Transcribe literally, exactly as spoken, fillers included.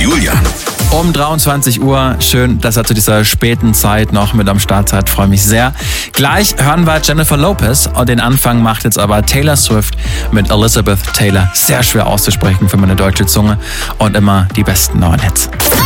Julian. Um dreiundzwanzig Uhr. Schön, dass er zu dieser späten Zeit noch mit am Start seid. Freue mich sehr. Gleich hören wir Jennifer Lopez. Und den Anfang macht jetzt aber Taylor Swift mit Elizabeth Taylor. Sehr schwer auszusprechen für meine deutsche Zunge. Und immer die besten neuen Hits.